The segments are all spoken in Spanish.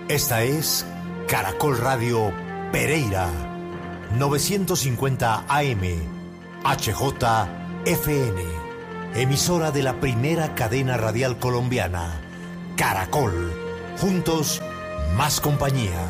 Esta es Caracol Radio Pereira, 950 AM, HJFN, emisora de la primera cadena radial colombiana, Caracol, juntos, más compañía.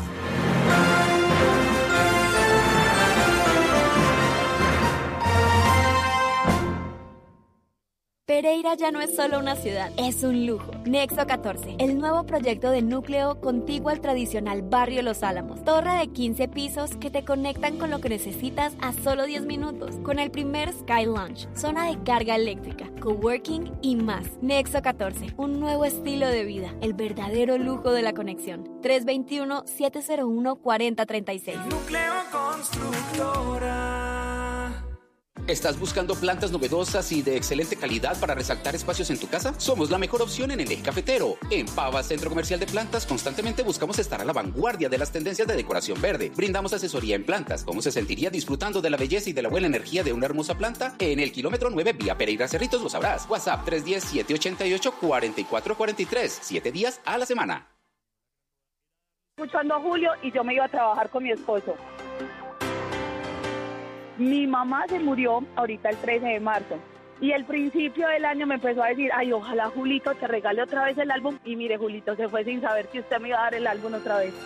Pereira ya no es solo una ciudad, es un lujo. Nexo 14, el nuevo proyecto de núcleo contiguo al tradicional barrio Los Álamos. Torre de 15 pisos que te conectan con lo que necesitas a solo 10 minutos. Con el primer Sky Lounge, zona de carga eléctrica, coworking y más. Nexo 14, un nuevo estilo de vida, el verdadero lujo de la conexión. 321-701-4036. Núcleo Constructora. ¿Estás buscando plantas novedosas y de excelente calidad para resaltar espacios en tu casa? Somos la mejor opción en el eje cafetero. En Pava Centro Comercial de Plantas constantemente buscamos estar a la vanguardia de las tendencias de decoración verde. Brindamos asesoría en plantas. ¿Cómo se sentiría disfrutando de la belleza y de la buena energía de una hermosa planta? En el kilómetro 9 vía Pereira Cerritos lo sabrás. WhatsApp 310-788-4443. 7 días a la semana. Escuchando a Julio y yo me iba a trabajar con mi esposo. Mi mamá se murió ahorita el 13 de marzo y al principio del año me empezó a decir, ay, ojalá Julito te regale otra vez el álbum. Y mire, Julito se fue sin saber que usted me iba a dar el álbum otra vez.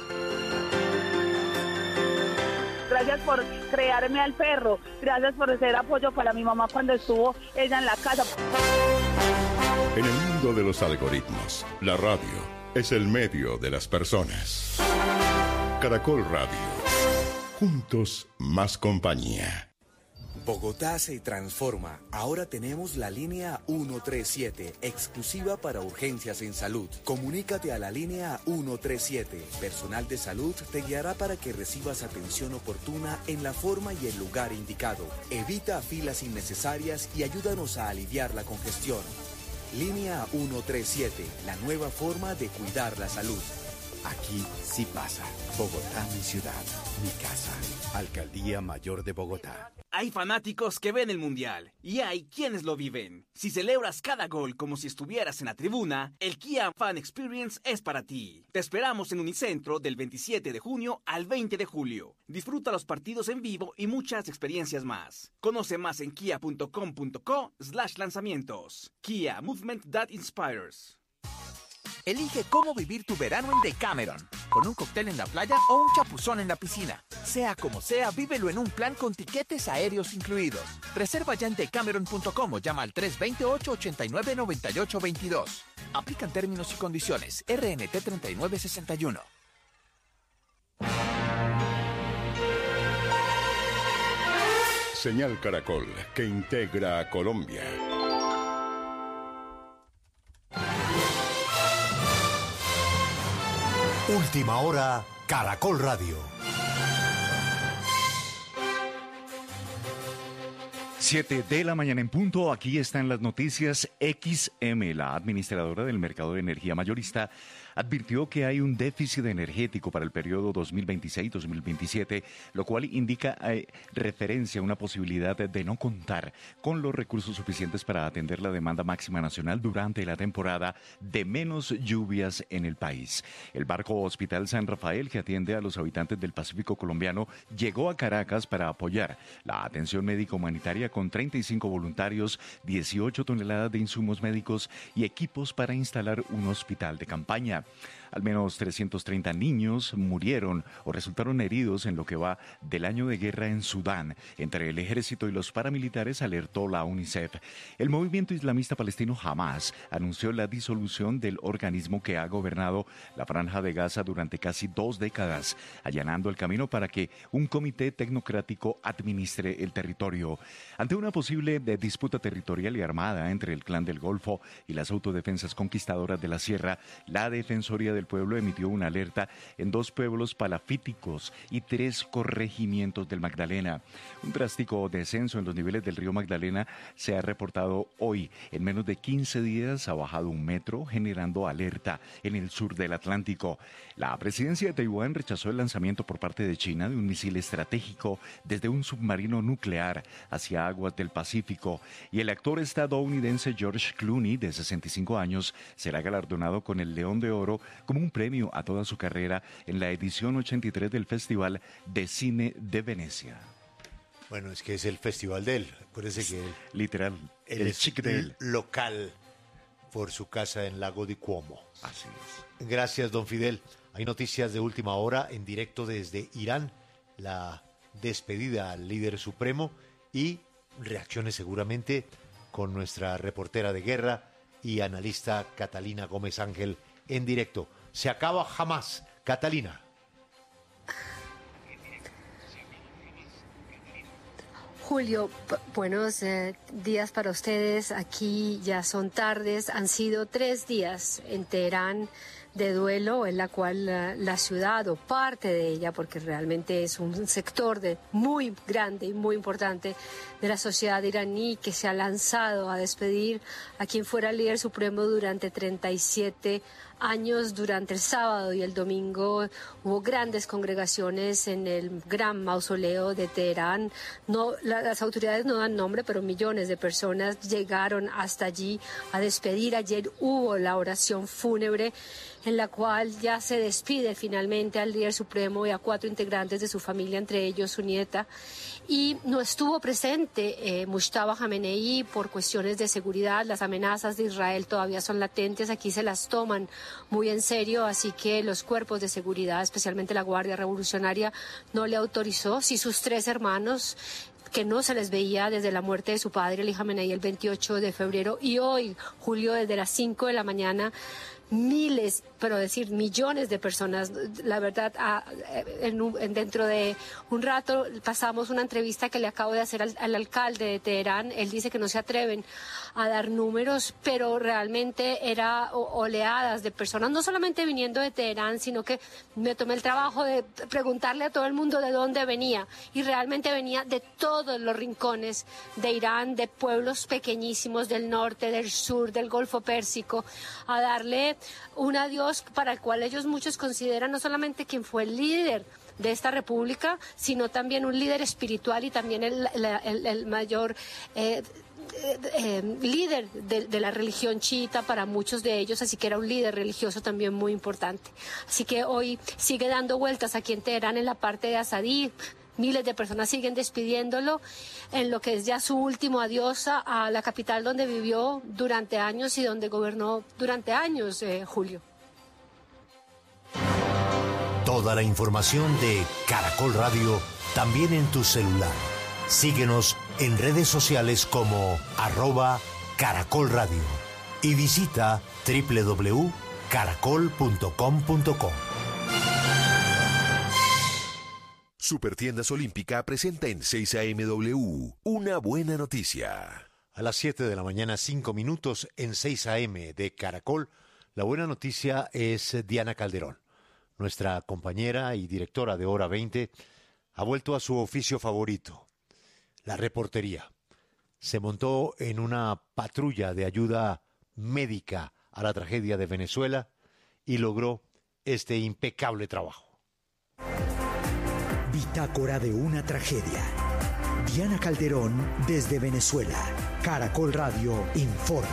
Gracias por crearme al perro, gracias por ser apoyo para mi mamá cuando estuvo ella en la casa. En el mundo de los algoritmos, la radio es el medio de las personas. Caracol Radio. Juntos, más compañía. Bogotá se transforma. Ahora tenemos la línea 137, exclusiva para urgencias en salud. Comunícate a la línea 137. Personal de salud te guiará para que recibas atención oportuna en la forma y el lugar indicado. Evita filas innecesarias y ayúdanos a aliviar la congestión. Línea 137, la nueva forma de cuidar la salud. Aquí sí pasa. Bogotá, mi ciudad, mi casa. Alcaldía Mayor de Bogotá. Hay fanáticos que ven el Mundial y hay quienes lo viven. Si celebras cada gol como si estuvieras en la tribuna, el Kia Fan Experience es para ti. Te esperamos en Unicentro del 27 de junio al 20 de julio. Disfruta los partidos en vivo y muchas experiencias más. Conoce más en kia.com.co/lanzamientos. Kia, movement that inspires. Elige cómo vivir tu verano en Decameron, con un cóctel en la playa o un chapuzón en la piscina. Sea como sea, vívelo en un plan con tiquetes aéreos incluidos. Reserva ya en decameron.com o llama al 328-89-9822. Aplican términos y condiciones. RNT 3961. Señal Caracol, que integra a Colombia. Última hora, Caracol Radio. 7 de la mañana en punto. Aquí están las noticias. XM, la administradora del mercado de energía mayorista, advirtió que hay un déficit energético para el periodo 2026-2027, lo cual indica referencia a una posibilidad de no contar con los recursos suficientes para atender la demanda máxima nacional durante la temporada de menos lluvias en el país. El barco Hospital San Rafael, que atiende a los habitantes del Pacífico colombiano, llegó a Caracas para apoyar la atención médica humanitaria con 35 voluntarios, 18 toneladas de insumos médicos y equipos para instalar un hospital de campaña. Al menos 330 niños murieron o resultaron heridos en lo que va del año de guerra en Sudán entre el ejército y los paramilitares, alertó la UNICEF. El movimiento islamista palestino Hamas anunció la disolución del organismo que ha gobernado la Franja de Gaza durante casi 2 décadas, allanando el camino para que un comité tecnocrático administre el territorio. Ante una posible disputa territorial y armada entre el Clan del Golfo y las autodefensas conquistadoras de la Sierra, la Defensoría del Pueblo emitió una alerta en 2 pueblos palafíticos y 3 corregimientos del Magdalena. Un drástico descenso en los niveles del río Magdalena se ha reportado hoy. En menos de 15 días ha bajado 1 metro, generando alerta en el sur del Atlántico. La presidencia de Taiwán rechazó el lanzamiento por parte de China de un misil estratégico desde un submarino nuclear hacia aguas del Pacífico. Y el actor estadounidense George Clooney, de 65 años, será galardonado con el León de Oro como un premio a toda su carrera en la edición 83 del Festival de Cine de Venecia. Bueno, es que es el festival de él. Acuérdese que literal, él es chic de él. Local por su casa en Lago di Como. Así es. Gracias, don Fidel. Hay noticias de última hora en directo desde Irán, la despedida al líder supremo y reacciones seguramente con nuestra reportera de guerra y analista Catalina Gómez Ángel en directo. Se acaba jamás. Catalina. Julio, buenos días para ustedes. Aquí ya son tardes. Han sido 3 días en Teherán de duelo, en la cual la ciudad o parte de ella, porque realmente es un sector muy grande y muy importante de la sociedad iraní que se ha lanzado a despedir a quien fuera el líder supremo durante 37 años. Durante el sábado y el domingo hubo grandes congregaciones en el gran mausoleo de Teherán. Las autoridades no dan nombre, pero millones de personas llegaron hasta allí a despedir. Ayer hubo la oración fúnebre en la cual ya se despide finalmente al líder supremo y a 4 integrantes de su familia, entre ellos su nieta. Y no estuvo presente Mujtaba Khamenei por cuestiones de seguridad. Las amenazas de Israel todavía son latentes, aquí se las toman muy en serio, así que los cuerpos de seguridad, especialmente la Guardia Revolucionaria, no le autorizó. Sí, sus 3 hermanos, que no se les veía desde la muerte de su padre, Ali Khamenei, el 28 de febrero, y hoy, Julio, desde las 5 de la mañana, miles, pero decir millones de personas. La verdad, dentro de un rato pasamos una entrevista que le acabo de hacer al alcalde de Teherán. Él dice que no se atreven a dar números, pero realmente era oleadas de personas, no solamente viniendo de Teherán, sino que me tomé el trabajo de preguntarle a todo el mundo de dónde venía, y realmente venía de todos los rincones de Irán, de pueblos pequeñísimos del norte, del sur, del Golfo Pérsico, a darle un adiós para el cual ellos muchos consideran no solamente quien fue el líder de esta república, sino también un líder espiritual y también el mayor líder de la religión chiita para muchos de ellos, así que era un líder religioso también muy importante. Así que hoy sigue dando vueltas aquí en Teherán, en la parte de Asadí. Miles de personas siguen despidiéndolo en lo que es ya su último adiós a la capital donde vivió durante años y donde gobernó durante años, Julio. Toda la información de Caracol Radio también en tu celular. Síguenos en redes sociales como @Caracol Radio y visita www.caracol.com.co. Supertiendas Olímpica presenta en 6 AMW una buena noticia. A las 7 de la mañana, 5 minutos en 6 AM de Caracol. La buena noticia es Diana Calderón. Nuestra compañera y directora de Hora 20 ha vuelto a su oficio favorito, la reportería. Se montó en una patrulla de ayuda médica a la tragedia de Venezuela y logró este impecable trabajo. Bitácora de una tragedia. Diana Calderón desde Venezuela. Caracol Radio informa.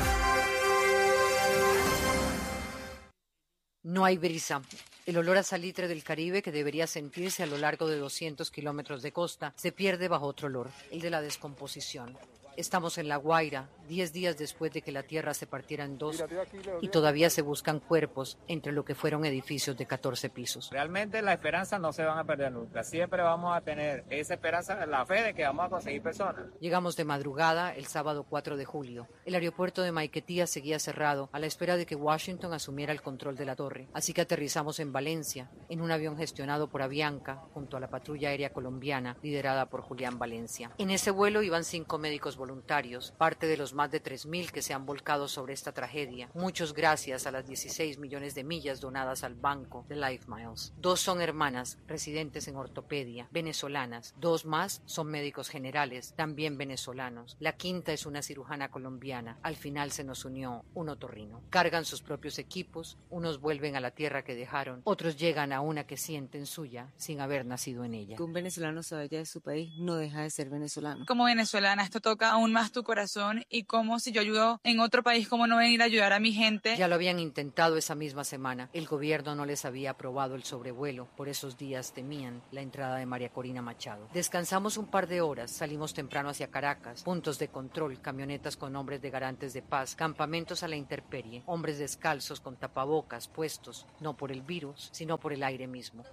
No hay brisa. El olor a salitre del Caribe, que debería sentirse a lo largo de 200 kilómetros de costa, se pierde bajo otro olor, el de la descomposición. Estamos en La Guaira, 10 días después de que la tierra se partiera en dos, y todavía se buscan cuerpos entre lo que fueron edificios de 14 pisos. Realmente la esperanza no se van a perder nunca. Siempre vamos a tener esa esperanza, la fe de que vamos a conseguir personas. Llegamos de madrugada el sábado 4 de julio. El aeropuerto de Maiquetía seguía cerrado a la espera de que Washington asumiera el control de la torre. Así que aterrizamos en Valencia, en un avión gestionado por Avianca, junto a la patrulla aérea colombiana, liderada por Julián Valencia. En ese vuelo iban 5 médicos voluntarios, parte de los más de 3.000 que se han volcado sobre esta tragedia, muchos gracias a las 16 millones de millas donadas al banco de Life Miles. 2 son hermanas, residentes en ortopedia, venezolanas. 2 más son médicos generales, también venezolanos. La quinta es una cirujana colombiana. Al final se nos unió un otorrino. Cargan sus propios equipos, unos vuelven a la tierra que dejaron, otros llegan a una que sienten suya sin haber nacido en ella. Que un venezolano se vaya de su país no deja de ser venezolano. Como venezolana, esto toca aún más tu corazón y y cómo si yo ayudo en otro país, cómo no venir a ayudar a mi gente. Ya lo habían intentado esa misma semana. El gobierno no les había aprobado el sobrevuelo. Por esos días temían la entrada de María Corina Machado. Descansamos un par de horas, salimos temprano hacia Caracas, puntos de control, camionetas con hombres de garantes de paz, campamentos a la intemperie, hombres descalzos con tapabocas puestos, no por el virus, sino por el aire mismo.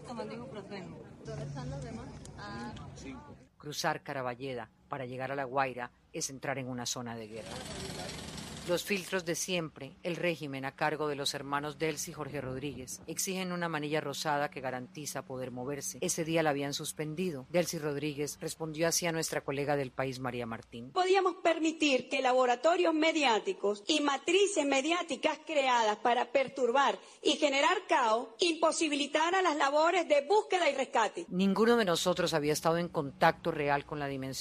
Cruzar Caraballeda para llegar a La Guaira es entrar en una zona de guerra. Los filtros de siempre, el régimen a cargo de los hermanos Delcy y Jorge Rodríguez, exigen una manilla rosada que garantiza poder moverse. Ese día la habían suspendido. Delcy Rodríguez respondió así a nuestra colega del País, María Martín. Podíamos permitir que laboratorios mediáticos y matrices mediáticas creadas para perturbar y generar caos imposibilitaran las labores de búsqueda y rescate. Ninguno de nosotros había estado en contacto real con la dimensión